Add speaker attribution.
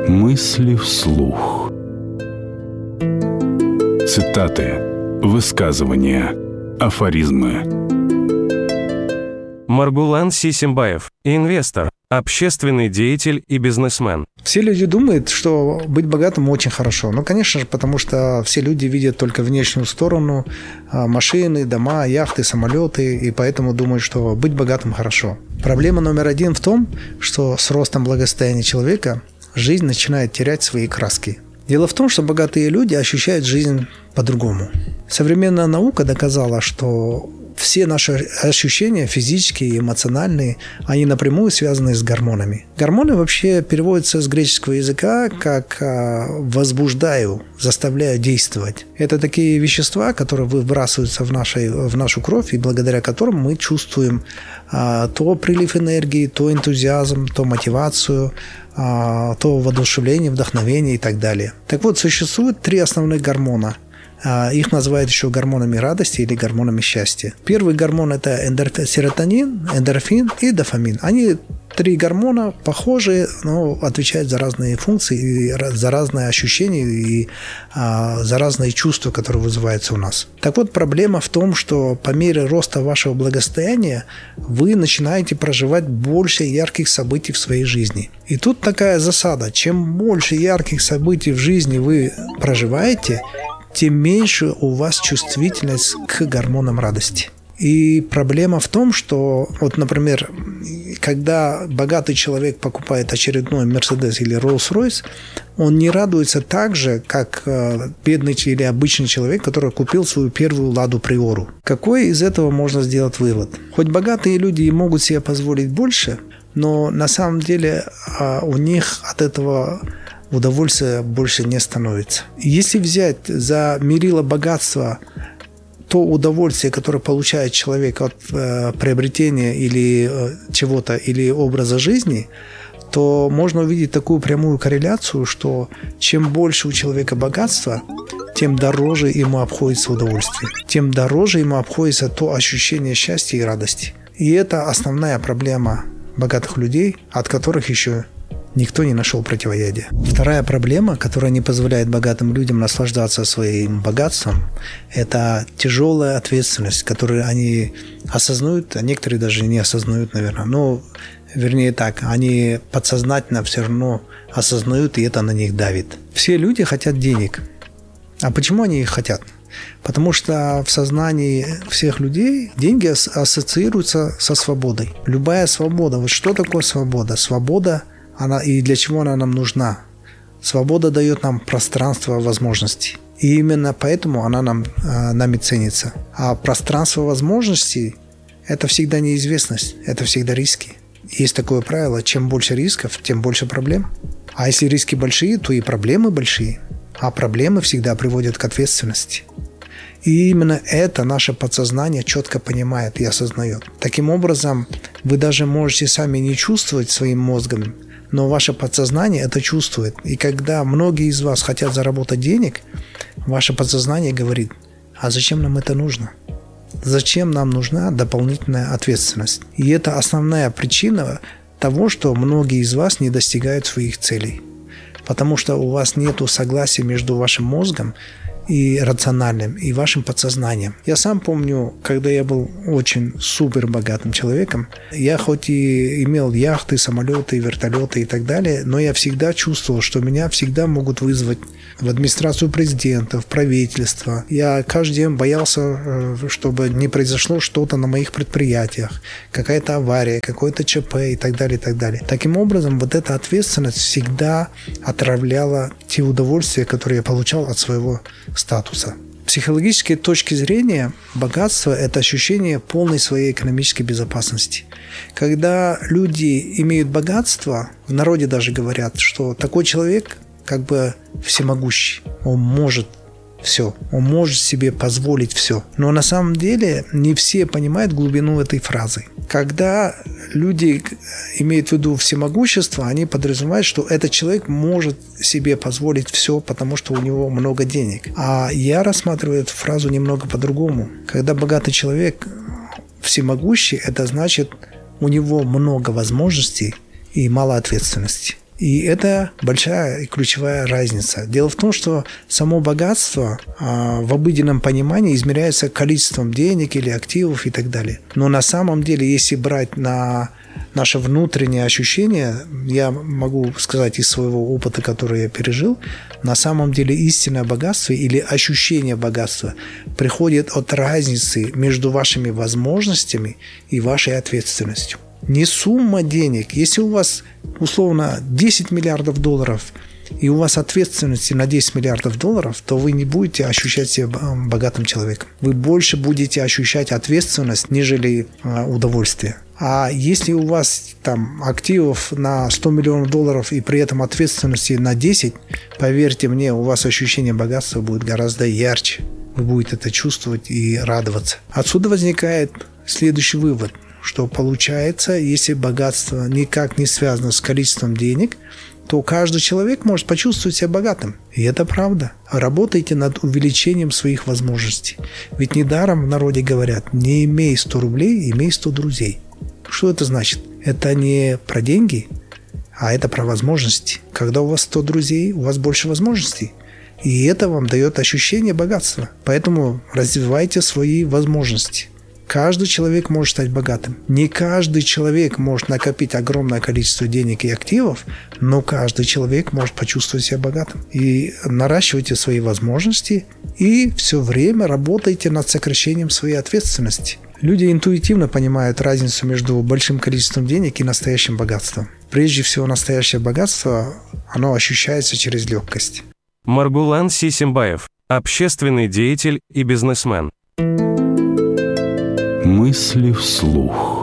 Speaker 1: Мысли вслух. Цитаты, высказывания, афоризмы.
Speaker 2: Маргулан Сисимбаев, инвестор, общественный деятель и бизнесмен.
Speaker 3: Все люди думают, что быть богатым очень хорошо. Ну, конечно же, потому что все люди видят только внешнюю сторону, машины, дома, яхты, самолеты, и поэтому думают, что быть богатым хорошо. Проблема номер один в том, что с ростом благосостояния человека жизнь начинает терять свои краски. Дело в том, что богатые люди ощущают жизнь по-другому. Современная наука доказала, что все наши ощущения, физические и эмоциональные, они напрямую связаны с гормонами. Гормоны вообще переводятся с греческого языка как «возбуждаю», «заставляю действовать». Это такие вещества, которые выбрасываются в нашу кровь, и благодаря которым мы чувствуем то прилив энергии, то энтузиазм, то мотивацию, то воодушевление, вдохновение и так далее. Так вот, существует 3 основных гормона. Их называют еще гормонами радости или гормонами счастья. Первый гормон – это серотонин, эндорфин и дофамин. Они 3 гормона похожие, но отвечают за разные функции, за разные ощущения и за разные чувства, которые вызываются у нас. Так вот, проблема в том, что по мере роста вашего благосостояния вы начинаете проживать больше ярких событий в своей жизни. И тут такая засада. Чем больше ярких событий в жизни вы проживаете, тем меньше у вас чувствительность к гормонам радости. И проблема в том, что, вот, например, когда богатый человек покупает очередной Mercedes или Rolls-Royce, он не радуется так же, как бедный или обычный человек, который купил свою первую Ладу Приору. Какой из этого можно сделать вывод? Хоть богатые люди и могут себе позволить больше, но на самом деле у них от этого удовольствия больше не становится. Если взять за мерило богатства то удовольствие, которое получает человек от приобретения или чего-то, или образа жизни, то можно увидеть такую прямую корреляцию, что чем больше у человека богатства, тем дороже ему обходится удовольствие, тем дороже ему обходится то ощущение счастья и радости. И это основная проблема богатых людей, от которых еще никто не нашел противоядия. Вторая проблема, которая не позволяет богатым людям наслаждаться своим богатством, это тяжелая ответственность, которую они осознают, а некоторые даже не осознают, наверное. Но, вернее так, они подсознательно все равно осознают, и это на них давит. Все люди хотят денег. А почему они их хотят? Потому что в сознании всех людей деньги ассоциируются со свободой. Любая свобода. Вот что такое свобода? Свобода и для чего она нам нужна? Свобода дает нам пространство возможностей. И именно поэтому она нами ценится. А пространство возможностей – это всегда неизвестность, это всегда риски. Есть такое правило: чем больше рисков, тем больше проблем. А если риски большие, то и проблемы большие. А проблемы всегда приводят к ответственности. И именно это наше подсознание четко понимает и осознает. Таким образом, вы даже можете сами не чувствовать своим мозгом, но ваше подсознание это чувствует. И когда многие из вас хотят заработать денег, ваше подсознание говорит: а зачем нам это нужно? Зачем нам нужна дополнительная ответственность? И это основная причина того, что многие из вас не достигают своих целей. Потому что у вас нет согласия между вашим мозгом и рациональным, и вашим подсознанием. Я сам помню, когда я был очень супер богатым человеком, я хоть и имел яхты, самолеты, вертолеты и так далее, но я всегда чувствовал, что меня всегда могут вызвать в администрацию президента, в правительство. Я каждый день боялся, чтобы не произошло что-то на моих предприятиях, какая-то авария, какой-то ЧП и так далее, и так далее. Таким образом, вот эта ответственность всегда отравляла те удовольствия, которые я получал от своего статуса. С психологической точки зрения богатство – это ощущение полной своей экономической безопасности. Когда люди имеют богатство, в народе даже говорят, что такой человек как бы всемогущий, он может все, он может себе позволить все. Но на самом деле не все понимают глубину этой фразы. Когда люди имеют в виду всемогущество, они подразумевают, что этот человек может себе позволить все, потому что у него много денег. А я рассматриваю эту фразу немного по-другому. Когда богатый человек всемогущий, это значит, у него много возможностей и мало ответственности. И это большая и ключевая разница. Дело в том, что само богатство в обыденном понимании измеряется количеством денег или активов и так далее. Но на самом деле, если брать на наше внутреннее ощущение, я могу сказать из своего опыта, который я пережил, на самом деле истинное богатство или ощущение богатства приходит от разницы между вашими возможностями и вашей ответственностью. Не сумма денег. Если у вас, условно, 10 миллиардов долларов, и у вас ответственности на 10 миллиардов долларов, то вы не будете ощущать себя богатым человеком. Вы больше будете ощущать ответственность, нежели удовольствие. А если у вас там активов на 100 миллионов долларов и при этом ответственности на 10, поверьте мне, у вас ощущение богатства будет гораздо ярче. Вы будете это чувствовать и радоваться. Отсюда возникает следующий вывод, что получается, если богатство никак не связано с количеством денег, то каждый человек может почувствовать себя богатым. И это правда. Работайте над увеличением своих возможностей. Ведь недаром в народе говорят: не имей 100 рублей, имей 100 друзей. Что это значит? Это не про деньги, а это про возможности. Когда у вас 100 друзей, у вас больше возможностей. И это вам дает ощущение богатства. Поэтому развивайте свои возможности. Каждый человек может стать богатым. Не каждый человек может накопить огромное количество денег и активов, но каждый человек может почувствовать себя богатым. И наращивайте свои возможности и все время работайте над сокращением своей ответственности. Люди интуитивно понимают разницу между большим количеством денег и настоящим богатством. Прежде всего, настоящее богатство, оно ощущается через легкость.
Speaker 2: Маргулан Сисимбаев, общественный деятель и бизнесмен.
Speaker 1: Мысли вслух.